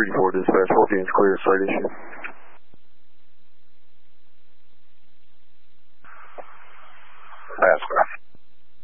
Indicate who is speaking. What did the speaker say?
Speaker 1: 3-4 dispatch, 14 is clear, site issue.
Speaker 2: Pascal.